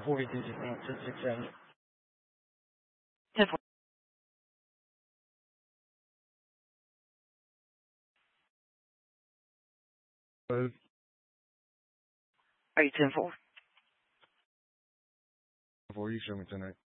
4 digit answer to change. 10-4. Are you 10-4? Before you show me tonight.